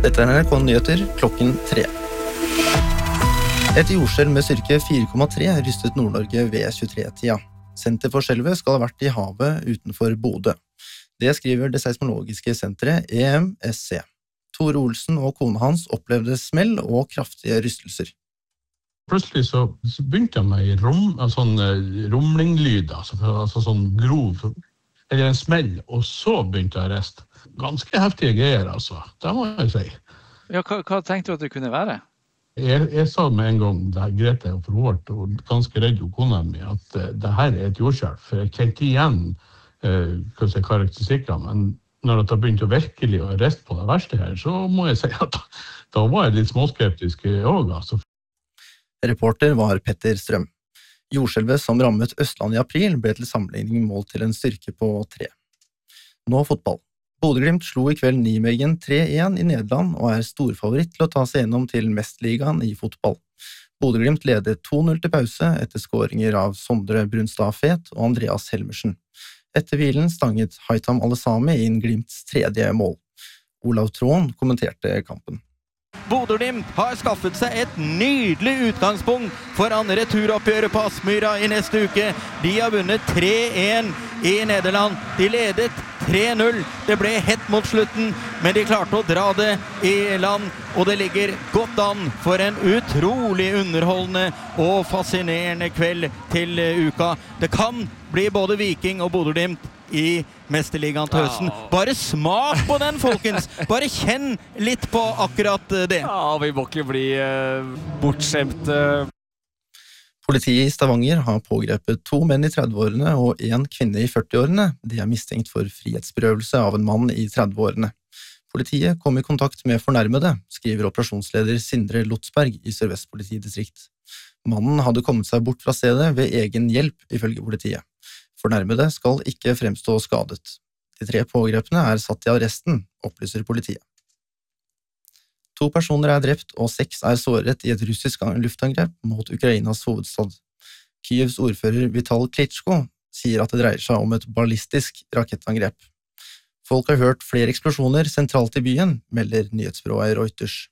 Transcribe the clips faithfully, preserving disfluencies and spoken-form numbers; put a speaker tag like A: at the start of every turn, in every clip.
A: Dette er N R K Nyheter klokken tre. Et jordskjelv med styrke fire komma tre rystet Nord-Norge ved tjuetre-tida. Senter for skjelvet skal ha vært i havet utenfor Bodø. Det skriver det seismologiske senteret E M S C. Tore Olsen og kone hans opplevde smell og kraftige rystelser.
B: Plutselig så, så begynte jeg med en rom, en sånn rumlinglyd, altså, altså sånn grov, eller en smell, og så begynte jeg å riste. Ganske heftige greier, altså. Det må jeg si.
C: Ja, hva, hva tenkte du at det kunne være?
B: Jeg, jeg sa med en gang, da Grete og forhårt, og ganske redd og kona mi, at uh, det her er et jordskjelv, for jeg kjente igjen uh, hva jeg karakteristikker, men når jeg begynte å virkelig å riste på det verste her, så må jeg si at da var jeg litt småskeptisk også, altså.
A: Reporter var Petter Strøm. Jordskjelvet som rammet Østlandet i april ble til sammenligning målt til en styrke på tre. Nå fotball. Bodø/Glimt slo i kveld Nijmegen tre en i Nederland og er storfavoritt til å ta seg gjennom til Mesterligaen i fotball. Bodø/Glimt ledet to null til pause etter skåringer av Sondre Brunstad Fet og Andreas Helmersen. Etter hvilen stanget Haitham Alesami inn Glimts tredje mål. Olav Tråen kommenterte kampen.
D: Bodø/Glimt har skaffet seg et nydelig utgangspunkt foran returoppgjøret på Aspmyra i neste uke. De har vunnet tre en i Nederland. De ledet tre null. Det ble hett mot slutten, men de klarte å dra det i land, og det ligger godt an for en utrolig underholdende og fascinerende kveld til uka. Det kan bli både Viking og Bodø/Glimt i Mesterligaen til høsten. Bare smak på den, folkens! Bare kjenn litt på akkurat det.
E: Ja, vi må ikke bli uh, bortskjemt. Uh.
A: Politiet i Stavanger har pågrepet to menn i tredveårene og en kvinne i førtiårene. De er mistenkt for frihetsberøvelse av en mann i tredveårene. Politiet kom i kontakt med fornærmede, skriver operasjonsleder Sindre Lotsberg i Sør-Vest politidistrikt. Mannen hadde kommet seg bort fra stedet ved egen hjelp, ifølge politiet. Fornærmede skal ikke fremstå skadet. De tre pågrepene er satt i arresten, opplyser politiet. To personer er drept og seks er såret i et russisk luftangrep mot Ukrainas hovedstad. Kyivs ordfører Vital Klitschko sier at det dreier seg om et ballistisk rakettangrep. Folk har hørt flere eksplosjoner sentralt i byen, melder nyhetsbyrået Reuters.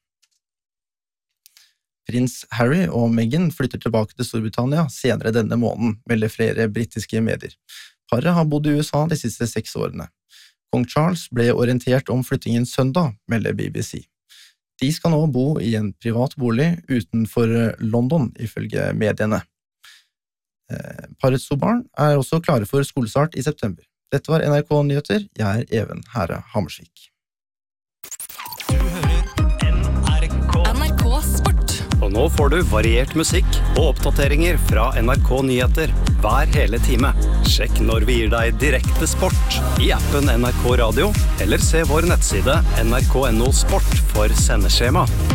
A: Prins Harry og Meghan flytter tilbake til Storbritannia senere denne måneden, melder flere britiske medier. Paret har bodd i U S A de siste seks årene. Kong Charles ble orientert om flyttingen søndag, melder B B C. De skal nå bo i en privat bolig utenfor London, ifølge mediene. Parets to barn er også klare for skolestart i september. Dette var N R K Nyheter. Jeg er Even Herre Hammersvik.
F: Du hører N R K. N R K Sport. Og nå får du variert musikk og oppdateringer fra N R K Nyheter hver hele time. Sjekk når vi gir deg direkte sport i appen N R K Radio, eller se vår nettside N R K punktum no sport for sendeskjema.